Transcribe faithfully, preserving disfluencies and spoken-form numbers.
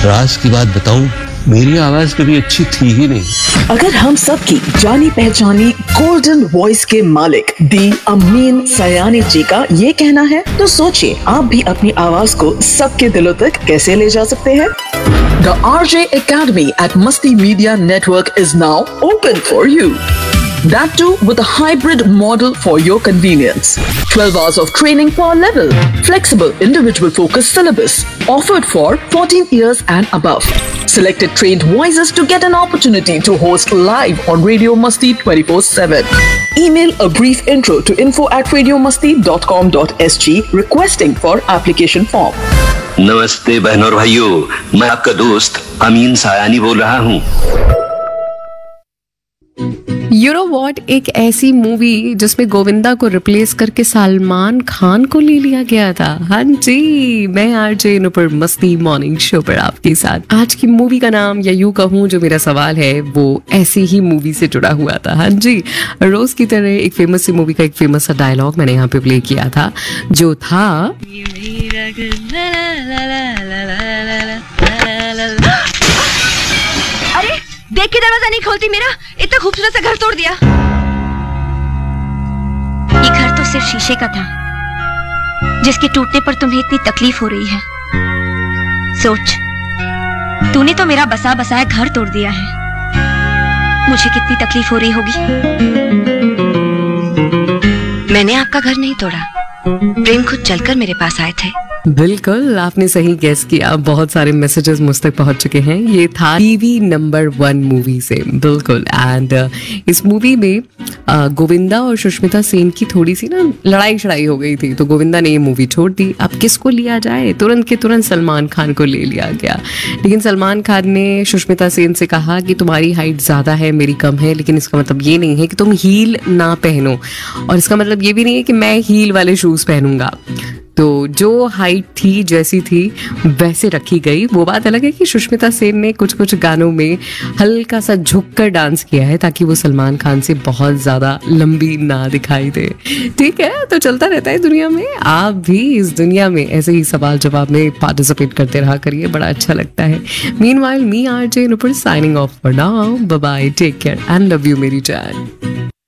राज की बात बताऊं, मेरी आवाज कभी अच्छी थी ही नहीं। अगर हम सब की जानी पहचानी गोल्डन वॉइस के मालिक दी अमीन सयानी जी का ये कहना है, तो सोचिए आप भी अपनी आवाज को सबके दिलों तक कैसे ले जा सकते हैं। The R J Academy at Masti Media Network is now open for you. That too with a hybrid model for your convenience. twelve hours of training per level. Flexible individual focused syllabus. Offered for fourteen years and above. Selected trained voices to get an opportunity to host live on Radio Masti twenty-four seven. Email a brief intro to info at radiomasti dot com dot s g requesting for application form. नमस्ते बहनों और भाइयों, मैं आपका दोस्त अमीन सायानी बोल रहा हूँ। यू नो वॉट, एक ऐसी मूवी जिसमें गोविंदा को रिप्लेस करके सलमान खान को ले लिया गया था। हाँ जी, मैं आरजे नुपुर मस्ती मॉर्निंग शो पर आपके साथ। आज की मूवी का नाम, या यूं कहूं जो मेरा सवाल है, वो ऐसी ही मूवी से जुड़ा हुआ था। हाँ जी, रोज की तरह एक फेमस सी मूवी का एक फेमस सा डायलॉग मैंने यहाँ पे प्ले किया था, जो था अरे देख के दरवाजा नहीं खोलती मेरा, इतना खूबसूरत सा घर तोड़ दिया। ये घर तो सिर्फ शीशे का था, जिसके टूटने पर तुम्हें इतनी तकलीफ हो रही है। सोच, तूने तो मेरा बसा बसाया घर तोड़ दिया है, मुझे कितनी तकलीफ हो रही होगी। मैंने आपका घर नहीं तोड़ा, प्रेम खुद चलकर मेरे पास आए थे। बिल्कुल, आपने सही गेस किया। बहुत सारे मैसेजेस मुझ तक पहुंच चुके हैं। ये था टीवी नंबर वन मूवी से, बिल्कुल। एंड uh, इस मूवी में uh, गोविंदा और सुष्मिता सेन की थोड़ी सी ना लड़ाई शड़ाई हो गई थी, तो गोविंदा ने ये मूवी छोड़ दी। अब किसको लिया जाए, तुरंत के तुरंत सलमान खान को ले लिया गया। लेकिन सलमान खान ने सुष्मिता सेन से कहा कि तुम्हारी हाइट ज़्यादा है, मेरी कम है, लेकिन इसका मतलब ये नहीं है कि तुम हील ना पहनो, और इसका मतलब ये भी नहीं है कि मैं हील वाले शूज़ पहनूंगा। तो जो हाइट थी, जैसी थी वैसे रखी गई। वो बात अलग है कि सुष्मिता सेन ने कुछ कुछ गानों में हल्का सा झुककर डांस किया है, ताकि वो सलमान खान से बहुत ज़्यादा लंबी ना दिखाई दे। ठीक है, तो चलता रहता है दुनिया में। आप भी इस दुनिया में ऐसे ही सवाल जवाब में पार्टिसिपेट करते रहा करिए, बड़ा अच्छा लगता है। Meanwhile me RJ Nupur signing off for now. Bye bye, take care and love you मेरी जान।